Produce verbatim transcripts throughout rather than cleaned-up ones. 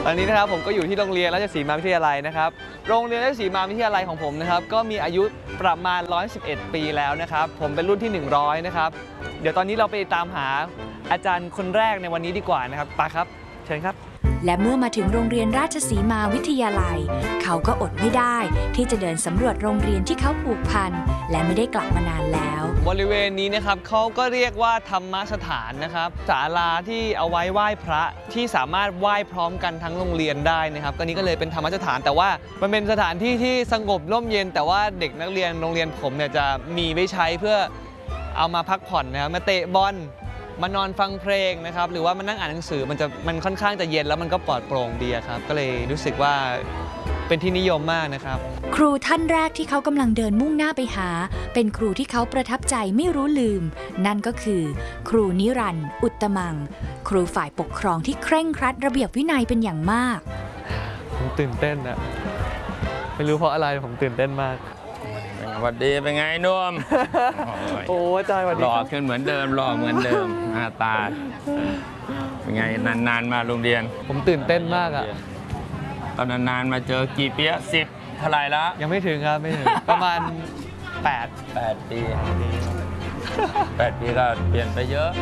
ตอนนี้นะครับผมก็อยู่ที่โรงเรียนราชสีมาวิทยาลัยนะครับโรงเรียนราชสีมาวิทยาลัยของผมนะครับก็มีอายุประมาณหนึ่งร้อยสิบเอ็ดปีแล้วนะครับผมเป็นรุ่นที่หนึ่งร้อยนะครับเดี๋ยวตอนนี้เราไปตามหาอาจารย์คนแรกในวันนี้ดีกว่านะครับไปครับเชิญครับและเมื่อมาถึงโรงเรียนราชสีมาวิทยาลัยเขาก็อดไม่ได้ที่จะเดินสำรวจโรงเรียนที่เขาผูกพันและไม่ได้กลับมานานแล้วบริเวณนี้นะครับเขาก็เรียกว่าธรรมสถานนะครับศาลาที่เอาไว้ไหว้พระที่สามารถไหว้พร้อมกันทั้งโรงเรียนได้นะครับก็นี้ก็เลยเป็นธรรมสถานแต่ว่ามันเป็นสถานที่ที่สงบร่มเย็นแต่ว่าเด็กนักเรียนโรงเรียนผมเนี่ยจะมีไว้ใช้เพื่อเอามาพักผ่อนนะครับมาเตะบอลมานอนฟังเพลงนะครับหรือว่ามานั่งอ่านหนังสือมันจะมันค่อนข้างจะเย็นแล้วมันก็ปลอดโปร่งดีครับก็เลยรู้สึกว่าเป็นที่นิยมมากนะครับครูท่านแรกที่เขากำลังเดินมุ่งหน้าไปหาเป็นครูที่เขาประทับใจไม่รู้ลืมนั่นก็คือครูนิรันดร์อุตตมังครูฝ่ายปกครองที่เคร่งครัดระเบียบวินัยเป็นอย่างมากผมตื่นเต้นอะไม่รู้เพราะอะไรผมตื่นเต้นมากสวัสดีเป็นไงนุ่มโอ้อาจารย์สวัสดีหล่อขึ้นเหมือนเดิมหล่อเหมือนเดิมหน้าตาเป็นไงนานๆมาโรงเรียนผมตื่นเต้นมากอะตอนนานๆมาเจอกี่ปีสิบเท่าไหร่แล้วยังไม่ถึงครับไม่ถึงประมาณแปดแปดปีแปดปีก็เปลี่ยนไปเยอะ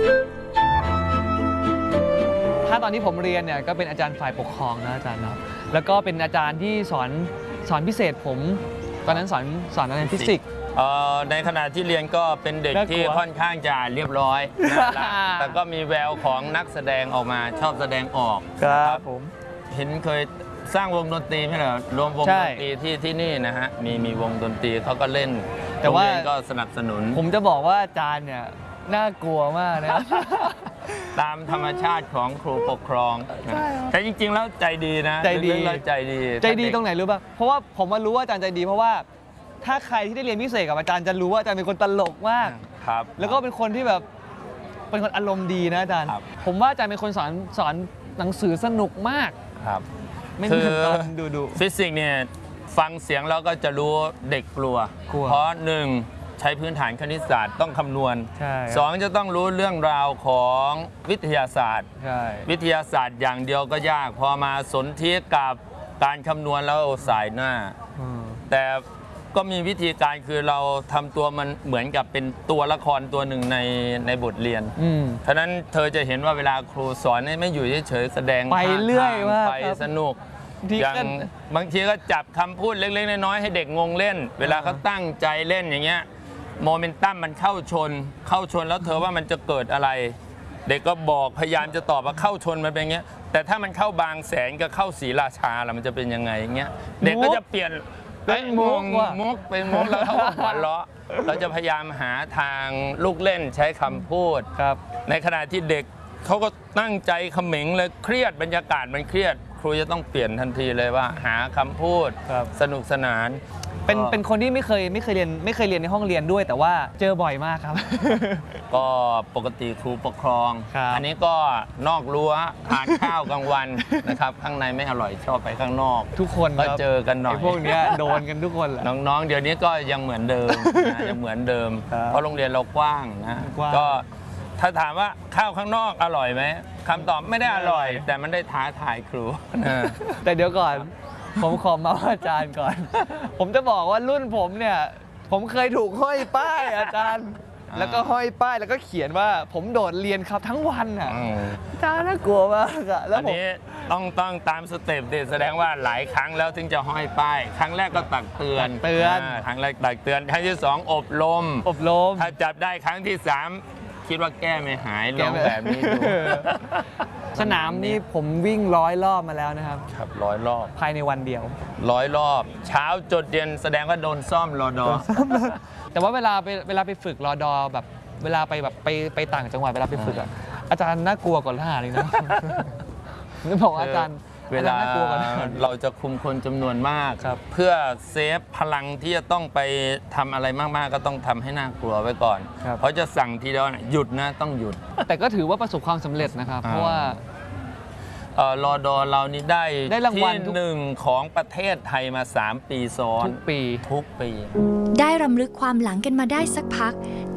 ถ้าตอนที่ผมเรียนเนี่ยก็เป็นอาจารย์ฝ่ายปกครองนะอาจารย์นะแล้วก็เป็นอาจารย์ที่สอนสอนพิเศษผมตอนนั้นสอนสอนอะไรฟิสิกส์ในขณะที่เรียนก็เป็นเด็กที่ค่อนข้างจะเรียบร้อยแต่ก็มีแววของนักแสดงออกมาชอบแสดงออกครับผมเห็นเคยสร้างวงดนตรีไหมเหรอรวมวงดนตรีที่ที่นี่นะฮะมีมีวงดนตรีเขาก็เล่นแต่ว่าก็สนับสนุนผมจะบอกว่าอาจารย์เนี่ยน่ากลัวมากนะตามธรรมชาติของครูปกครองแต่จริงๆแล้วใจดีนะใจดีใจดีใจดีตรงไหนรู้ป่ะเพราะว่าผมมารู้ว่าอาจารย์ใจดีเพราะว่าถ้าใครที่ได้เรียนพิเศษกับอาจารย์จะรู้ว่าอาจารย์เป็นคนตลกมากครับแล้วก็เป็นคนที่แบบเป็นคนอารมณ์ดีนะอาจารย์ผมว่าอาจารย์เป็นคนสอนสอนหนังสือสนุกมากครับไม่เหมือนตอนดูดูฟิสิกส์เนี่ยฟังเสียงแล้วก็จะรู้เด็กกลัวเพราะหนึ่งใช้พื้นฐานคณิตศาสตร์ต้องคำนวณสองจะต้องรู้เรื่องราวของวิทยาศาสตร์วิทยาศาสตร์อย่างเดียวก็ยากพอมาสนธิกับการคำนวณแล้วสายหน้าแต่ก็มีวิธีการคือเราทำตัวมันเหมือนกับเป็นตัวละครตัวหนึ่งในในบทเรียนฉะนั้นเธอจะเห็นว่าเวลาครูสอนไม่อยู่เฉยๆแสดงไปเรื่อยว่าไปสนุกอย่างบางทีก็จับคำพูดเล็กๆน้อยๆให้เด็กงงเล่นเวลาเขาตั้งใจเล่นอย่างเงี้ยโมเมนตัมมันเข้าชนเข้าชนแล้วเธอว่ามันจะเกิดอะไรเด็กก็บอกพยายามจะตอบว่าเข้าชนมันเป็นอย่างเงี้ยแต่ถ้ามันเข้าบางแสนกับเข้าศรีราชาแล้วมันจะเป็นยังไงอย่างเงี้ยเด็กก็จะเปลี่ยนเป็นมุกมุกเป็นมุกแล้วเขาหัวเราะเราจะพยายามหาทางลูกเล่นใช้คำพูดครับในขณะที่เด็กเขาก็ตั้งใจเขม็งเลยเครียดบรรยากาศมันเครียดครูจะต้องเปลี่ยนทันทีเลยว่าหาคำพูดสนุกสนานเป็นเป็นคนที่ไม่เคยไม่เคยเรียนไม่เคยเรียนในห้องเรียนด้วยแต่ว่าเจอบ่อยมากครับก็ปกติครูปกครองอันนี้ก็นอกรั้วทานข้าวกลางวันนะครับข้างในไม่อร่อยชอบไปข้างนอกทุกคนก็เจอกันหน่อยพวกนี้โดนกันทุกคนแหละน้องๆเดี๋ยวนี้ก็ยังเหมือนเดิมยังเหมือนเดิมเพราะโรงเรียนเรากว้างนะก็ถ้าถามว่าข้าวข้างนอกอร่อยไหมคำตอบไม่ได้อร่อยแต่มันได้ท้าทายครูแต่เดี๋ยวก่อนผมขอมาอาจารย์ก่อนผมจะบอกว่ารุ่นผมเนี่ยผมเคยถูกห้อยป้ายอาจารย์แล้วก็ห้อยป้ายแล้วก็เขียนว่าผมโดดเรียนครับทั้งวันอ่ะอาจารย์น่ากลัวมากอะแล้วผมต้องต้องตามสเต็ปเด็ดแสดงว่าหลายครั้งแล้วถึงจะห้อยป้ายครั้งแรกก็ตักเตือนเตือนครั้งแรกตักเตือนครั้งที่สองอบรมอบรมถ้าจับได้ครั้งที่สามคิดว่าแก้ไม่หายลองแบบนี้ดูสนามนี้ผมวิ่งร้อยรอบมาแล้วนะครับครับร้อยรอบภายในวันเดียวร้อยรอบเช้าจดเย็นแสดงว่าโดนซ่อมรอดอแต่ว่าเวลาไปเวลาไปฝึกรอดอแบบเวลาไปแบบไปไปต่างจังหวัดเวลาไปฝึกอะอาจารย์น่ากลัวกว่าทหารเลยนะนึกบอกอาจารย์เวลาเราจะคุมคนจำนวนมากเพื่อเซฟพลังที่จะต้องไปทำอะไรมากๆก็ต้องทำให้น่ากลัวไว้ก่อนเพราะจะสั่งทีเดียวหยุดนะต้องหยุดแต่ก็ถือว่าประสบความสำเร็จนะครับเพราะว่ารอดอเรานี่ได้ที่หนึ่งของประเทศไทยมาสามปีซ้อนทุกปีทุกปีได้รำลึกความหลังกันมาได้สักพัก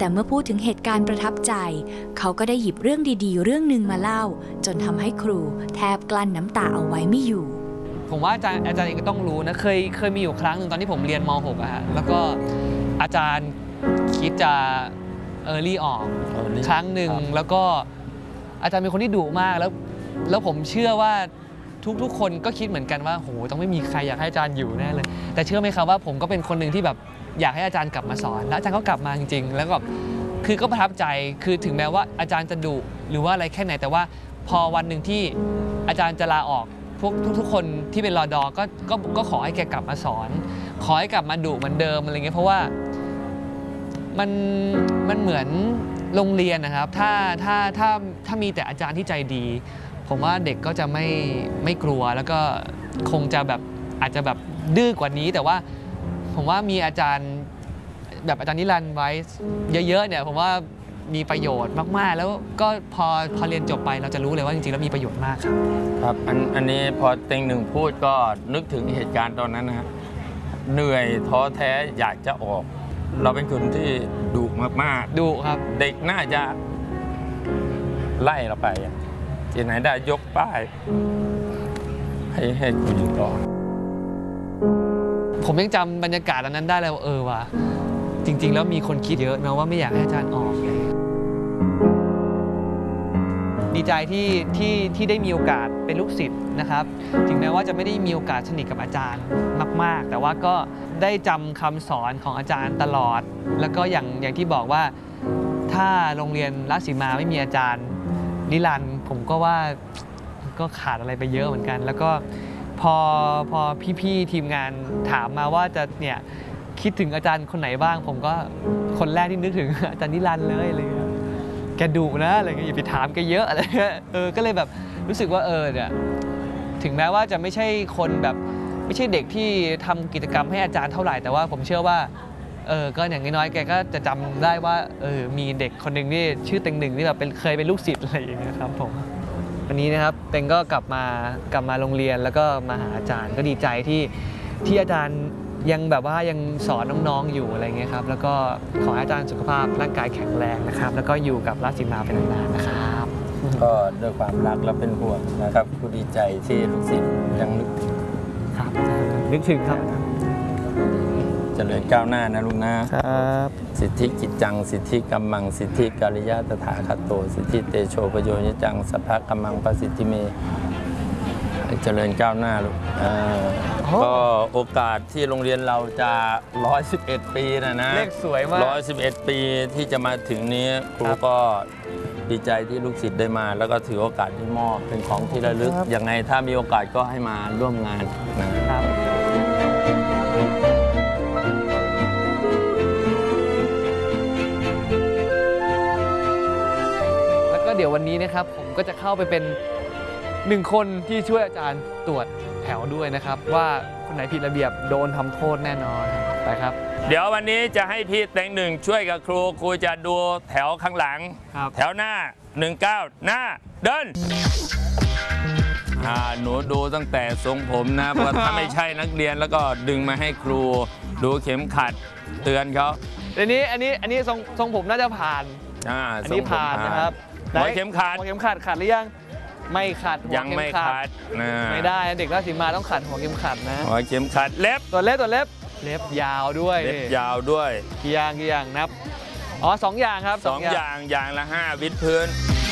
แต่เมื่อพูดถึงเหตุการณ์ประทับใจ เขาก็ได้หยิบเรื่องดีๆ เรื่องหนึ่งมาเล่า จนทำให้ครูแทบกลั้นน้ำตาเอาไว้ไม่อยู่ผมว่าอาจารย์อาจารย์เองก็ต้องรู้นะเคยเคยมีอยู่ครั้งหนึ่งตอนที่ผมเรียนม หกอะฮะแล้วก็อาจารย์คิดจะเออร์ลี่ออกครั้งหนึ่งแล้วก็อาจารย์เป็นคนที่ดุมากแล้วแล้วผมเชื่อว่าทุกๆคนก็คิดเหมือนกันว่าโหต้องไม่มีใครอยากให้อาจารย์อยู่แน่เลยแต่เชื่อไหมครับว่าผมก็เป็นคนหนึ่งที่แบบอยากให้อาจารย์กลับมาสอนแล้วอาจารย์ก็กลับมาจริงๆแล้วก็คือก็ประทับใจคือถึงแม้ว่าอาจารย์จะดุหรือว่าอะไรแค่ไหนแต่ว่าพอวันหนึ่งที่อาจารย์จะลาออกพวกทุกๆคนที่เป็นรอดอก็ก็ก็ขอให้แกกลับมาสอนขอให้กลับมาดุเหมือนเดิมอะไรเงี้ยเพราะว่ามันมันเหมือนโรงเรียนนะครับถ้าถ้าถ้าถ้ามีแต่อาจารย์ที่ใจดีผมว่าเด็กก็จะไม่ไม่กลัวแล้วก็คงจะแบบอาจจะแบบดื้อกว่านี้แต่ว่าผมว่ามีอาจารย์แบบอาจารย์นิรันดร์ไว้เยอะๆเนี่ยผมว่ามีประโยชน์มากๆแล้วก็พอพอเรียนจบไปเราจะรู้เลยว่าจริงๆแล้วมีประโยชน์มากครับครับอันอันนี้พอเต็งหนึ่งพูดก็นึกถึงเหตุการณ์ตอนนั้นนะฮะเหนื่อยท้อแท้อยากจะออกเราเป็นคนที่ดุมากๆดุครับเด็กน่าจะไล่เราไปที่ไหนได้ยกป้ายให้ให้กูอยู่ต่อผมยังจำบรรยากาศตอนนั้นได้เลยว่าเออว่ะจริงๆแล้วมีคนคิดเยอะนะว่าไม่อยากให้อาจารย์ออกดีใจที่ที่ที่ได้มีโอกาสเป็นลูกศิษย์นะครับถึงแม้ว่าจะไม่ได้มีโอกาสสนิทกับอาจารย์มากๆแต่ว่าก็ได้จำคำสอนของอาจารย์ตลอดแล้วก็อย่างอย่างที่บอกว่าถ้าโรงเรียนราชสีมาไม่มีอาจารย์นิรันดร์ผมก็ว่าก็ขาดอะไรไปเยอะเหมือนกันแล้วก็พอพอพี่ๆทีมงานถามมาว่าจะเนี่ยคิดถึงอาจารย์คนไหนบ้างผมก็คนแรกที่นึกถึงอาจารย์นิรันดร์เลยอะไรเงี้ยแกดุนะอะไรเงี้ยอย่าไปถามแกเยอะอะไรเงี้ยเออก็เลยแบบรู้สึกว่าเออเนี่ยถึงแม้ว่าจะไม่ใช่คนแบบไม่ใช่เด็กที่ทำกิจกรรมให้อาจารย์เท่าไหร่แต่ว่าผมเชื่อว่าเออก็อย่างน้อยๆแกก็จะจำได้ว่าเออมีเด็กคนหนึ่งที่ชื่อเต็งหนึ่งที่แบบเป็นเคยเป็นลูกศิษย์อะไรอย่างเงี้ยครับผมวันนี้นะครับเต็งก็กลับมากลับมาโรงเรียนแล้วก็มาหาอาจารย์ก็ดีใจที่ที่อาจารย์ยังแบบว่ายังสอนน้องๆอยู่อะไรเงี้ยครับแล้วก็ขอให้อาจารย์สุขภาพร่างกายแข็งแรงนะครับแล้วก็อยู่กับราชสีมาเป็นนานๆนะครับก็ด้วยความรักและเป็นห่วงนะครับผู้ดีใจที่ลูกศิษย์ยังนึกถึงครับนึกถึงครับเจริญก้าวหน้านะลุงนะครับสิทธิกิจจังสิทธิกัมมังสิทธิกัลยาตถาคตโตสิทธิเตโชปโยยจังสัพพะกัมมังประสิทธิเมเจริญก้าวหน้าลูกก็โอกาสที่โรงเรียนเราจะหนึ่งร้อยสิบเอ็ดปีนะนะเลขสวยมากหนึ่งร้อยสิบเอ็ดปีที่จะมาถึงนี้ครูก็ดีใจที่ลูกศิษย์ได้มาแล้วก็ถือโอกาสที่มอบเป็นของที่ระลึกยังไงถ้ามีโอกาสก็ให้มาร่วมงานนะครับแล้วก็เดี๋ยววันนี้นะครับผมก็จะเข้าไปเป็นหนึ่งคนที่ช่วยอาจารย์ตรวจแถวด้วยนะครับว่าคนไหนผิดระเบียบโดนทำโทษแน่นอนไปครับเดี๋ยววันนี้จะให้พี่เต็งหนึ่งช่วยกับครูครูจะดูแถวข้างหลังแถวหน้าหนึ่งเก้าหน้าเดินอ่าหนูดูตั้งแต่ทรงผมนะเพราะถ้าไม่ใช่นักเรียนแล้วก็ดึงมาให้ครูดูเข็มขัดเตือนเขาอันนี้อันนี้อันนี้ทรงทรงผมน่าจะผ่านอ่าอันนี้ผ่านนะครับหัวเข็มขัดหัวเข็มขัดขัดหรือยังไม่ขัดหัวยังไม่ขัดไม่ได้เด็กราชสีมาต้องขัดหัวเข็มขัดนะหัวเข็มขัดเล็บตัวเล็บตัวเล็บเล็บยาวด้วยเล็บยาวด้วยกี่อย่างกี่อย่างนับอ๋อสองอย่างครับสองอย่างอย่างละห้าวิดพื้น